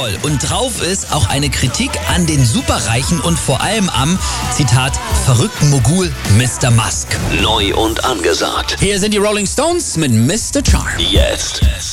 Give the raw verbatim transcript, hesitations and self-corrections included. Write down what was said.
toll. Und drauf ist auch eine Kritik an den Superreichen und vor allem am, Zitat, verrückten Mogul Mister Musk. Neu und angesagt. Hier sind die Rolling Stones mit Mister Charm. Jetzt